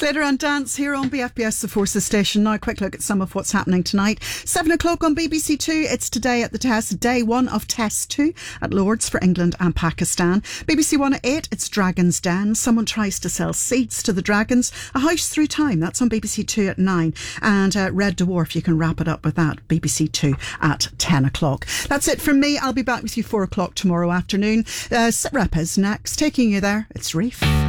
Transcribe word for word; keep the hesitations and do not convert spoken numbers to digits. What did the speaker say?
Slater and Dance here on B F B S, the Forces Station. Now a quick look at some of what's happening tonight. Seven o'clock on B B C Two. It's today at the test, day one of test two at Lord's for England and Pakistan. B B C One at eight, it's Dragon's Den. Someone tries to sell seats to the Dragons. A House Through Time, that's on B B C Two at nine. And uh, Red Dwarf, you can wrap it up with that, B B C Two at ten o'clock. That's it from me. I'll be back with you four o'clock tomorrow afternoon. Uh, Sit Rep is next. Taking you there, it's Reef.